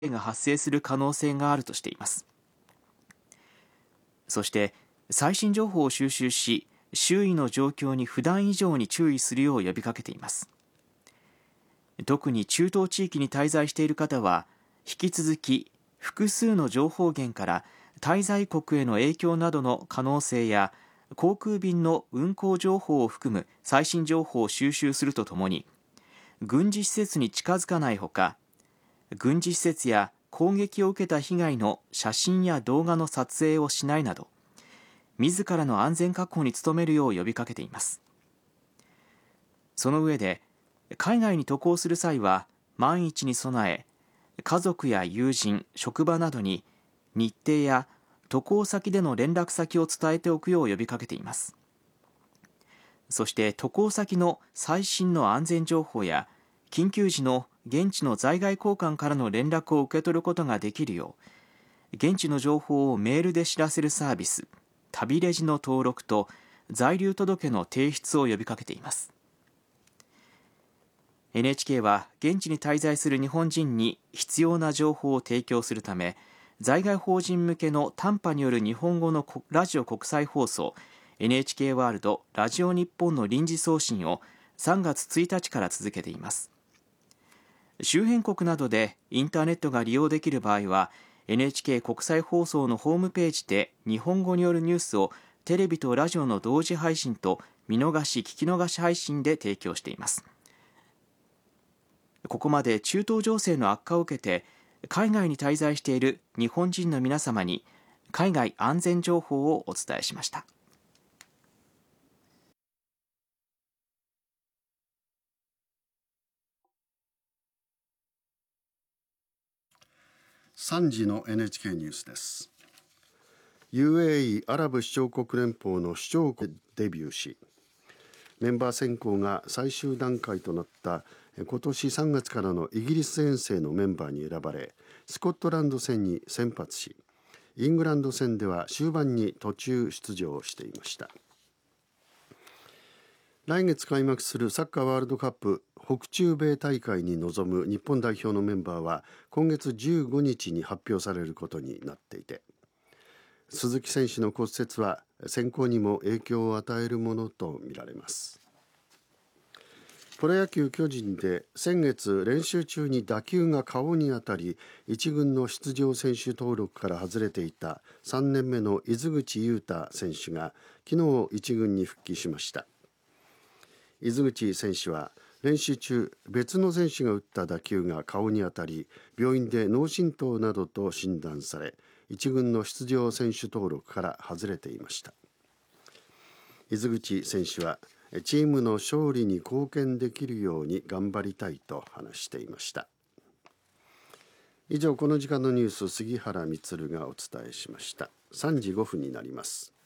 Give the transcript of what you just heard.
が発生する可能性があるとしています。そして最新情報を収集し、周囲の状況に普段以上に注意するよう呼びかけています。特に中東地域に滞在している方は、引き続き複数の情報源から滞在国への影響などの可能性や航空便の運航情報を含む最新情報を収集するとともに、軍事施設に近づかないほか、軍事施設や攻撃を受けた被害の写真や動画の撮影をしないなど、自らの安全確保に努めるよう呼びかけています。その上で、海外に渡航する際は万一に備え、家族や友人、職場などに日程や渡航先での連絡先を伝えておくよう呼びかけています。そして渡航先の最新の安全情報や緊急時の現地の在外公館からの連絡を受け取ることができるよう、現地の情報をメールで知らせるサービス、旅レジの登録と在留届の提出を呼びかけています。NHK は現地に滞在する日本人に必要な情報を提供するため、在外邦人向けの短波による日本語のラジオ国際放送 NHK ワールドラジオ日本の臨時送信を3月1日から続けています。周辺国などでインターネットが利用できる場合は、 NHK 国際放送のホームページで日本語によるニュースをテレビとラジオの同時配信と見逃し聞き逃し配信で提供しています。ここまで中東情勢の悪化を受けて海外に滞在している日本人の皆様に海外安全情報をお伝えしました。 3時の NHK ニュースです。 UAE アラブ首長国連邦の首長国デビューし、メンバー選考が最終段階となった今年3月からのイギリス遠征のメンバーに選ばれ、スコットランド戦に先発し、イングランド戦では終盤に途中出場していました。来月開幕するサッカーワールドカップ北中米大会に臨む日本代表のメンバーは今月15日に発表されることになっていて、鈴木選手の骨折は選考にも影響を与えるものとみられます。プロ野球巨人で先月練習中に打球が顔に当たり一軍の出場選手登録から外れていた3年目の井口裕太選手が昨日一軍に復帰しました。井口選手は練習中、別の選手が打った打球が顔に当たり病院で脳震盪などと診断され、一軍の出場選手登録から外れていました。井口選手はチームの勝利に貢献できるように頑張りたいと話していました。以上、この時間のニュース、杉原充がお伝えしました。3時5分になります。